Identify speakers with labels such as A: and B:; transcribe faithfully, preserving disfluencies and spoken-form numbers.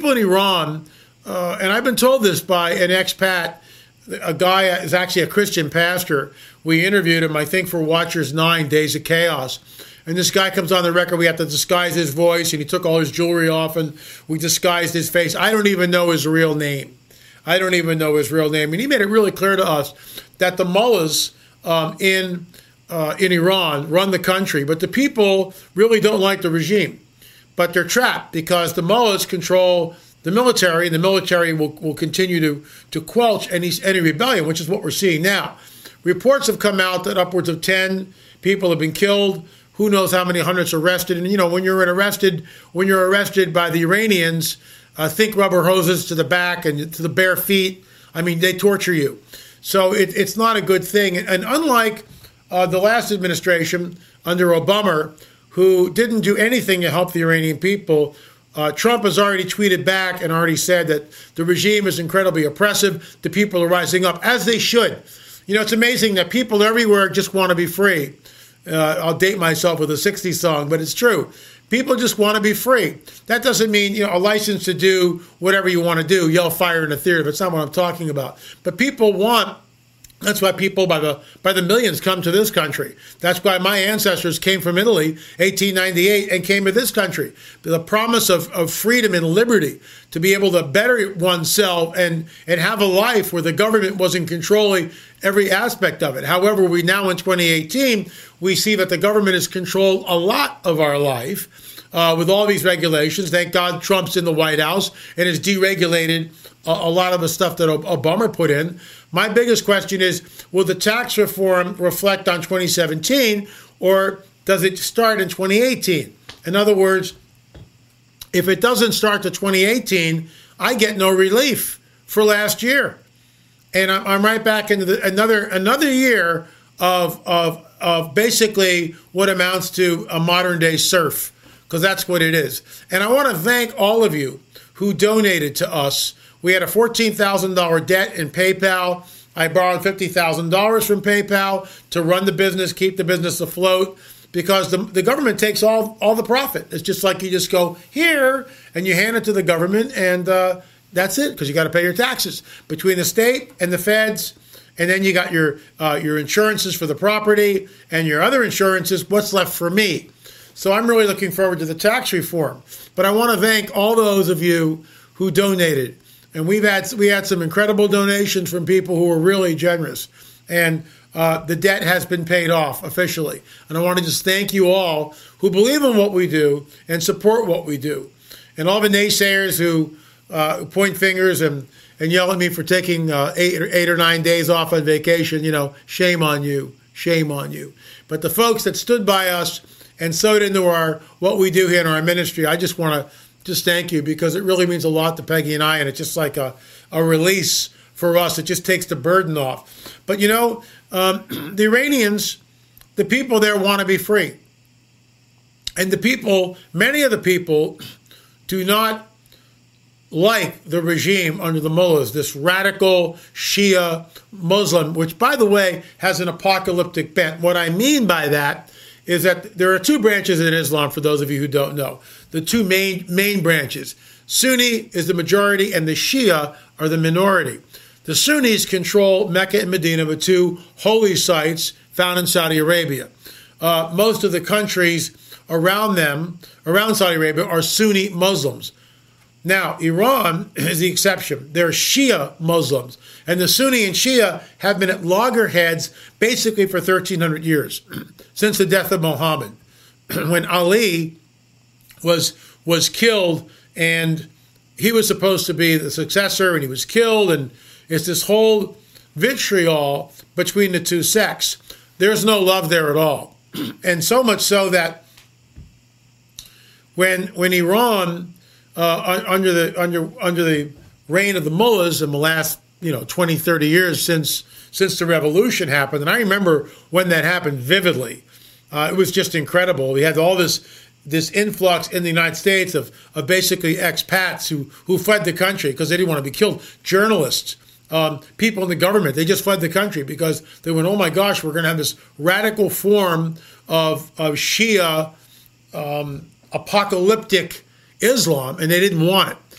A: people in Iran, uh, and I've been told this by an expat, a guy is actually a Christian pastor. We interviewed him, I think, for Watchers nine, Days of Chaos. And this guy comes on the record, we have to disguise his voice, and he took all his jewelry off, and we disguised his face. I don't even know his real name. I don't even know his real name. And he made it really clear to us that the mullahs um, in uh, in Iran run the country, but the people really don't like the regime. But they're trapped because the mullahs control the military, and the military will, will continue to, to quelch any, any rebellion, which is what we're seeing now. Reports have come out that upwards of ten people have been killed. Who knows how many hundreds arrested? And, you know, when you're arrested, when you're arrested by the Iranians, uh, think rubber hoses to the back and to the bare feet. I mean, they torture you. So it, it's not a good thing. And unlike uh, the last administration under Obama, who didn't do anything to help the Iranian people, uh, Trump has already tweeted back and already said that the regime is incredibly oppressive. The people are rising up, as they should. You know, it's amazing that people everywhere just want to be free. Uh, I'll date myself with a sixties song, but it's true. People just want to be free. That doesn't mean, you know, a license to do whatever you want to do, yell fire in a theater. That's not what I'm talking about. But people want, that's why people by the by the millions come to this country. That's why my ancestors came from Italy, eighteen ninety-eight, and came to this country. The promise of, of freedom and liberty, to be able to better oneself and, and have a life where the government wasn't controlling every aspect of it. However, we now in twenty eighteen, we see that the government has controlled a lot of our life uh, with all these regulations. Thank God Trump's in the White House and has deregulated a, a lot of the stuff that Obama put in. My biggest question is, will the tax reform reflect on twenty seventeen, or does it start in twenty eighteen? In other words, if it doesn't start to twenty eighteen, I get no relief for last year. And I'm right back into the, another another year of, of, of basically what amounts to a modern-day serf, because that's what it is. And I want to thank all of you who donated to us. We had a fourteen thousand dollars debt in PayPal. I borrowed fifty thousand dollars from PayPal to run the business, keep the business afloat, because the, the government takes all, all the profit. It's just like you just go here and you hand it to the government, and uh, that's it, because you got to pay your taxes between the state and the feds. And then you got your uh, your insurances for the property and your other insurances. What's left for me? So I'm really looking forward to the tax reform. But I want to thank all those of you who donated. And we've had we had some incredible donations from people who were really generous. And uh, the debt has been paid off officially. And I want to just thank you all who believe in what we do and support what we do. And all the naysayers who uh, point fingers and, and yell at me for taking uh, eight, or eight or nine days off on vacation, you know, shame on you, shame on you. But the folks that stood by us and sewed into our what we do here in our ministry, I just want to just thank you, because it really means a lot to Peggy and I, and it's just like a, a release for us. It just takes the burden off. But, you know, um, the Iranians, the people there want to be free. And the people, many of the people do not like the regime under the mullahs, this radical Shia Muslim, which, by the way, has an apocalyptic bent. What I mean by that is that there are two branches in Islam, for those of you who don't know. The two main main branches. Sunni is the majority, and the Shia are the minority. The Sunnis control Mecca and Medina, the two holy sites found in Saudi Arabia. Uh, most of the countries around them, around Saudi Arabia, are Sunni Muslims. Now, Iran is the exception. They're Shia Muslims. And the Sunni and Shia have been at loggerheads basically for thirteen hundred years, since the death of Muhammad, when Ali was was killed, and he was supposed to be the successor, and he was killed, and it's this whole vitriol between the two sects. There's no love there at all. And so much so that when when Iran, uh, under the under under the reign of the mullahs in the last, you know, twenty, thirty years since since the revolution happened, and I remember when that happened vividly. Uh, it was just incredible. We had all this this influx in the United States of, of basically expats who, who fled the country because they didn't want to be killed. Journalists, um, people in the government, they just fled the country because they went, oh my gosh, we're going to have this radical form of, of Shia um, apocalyptic Islam, and they didn't want it.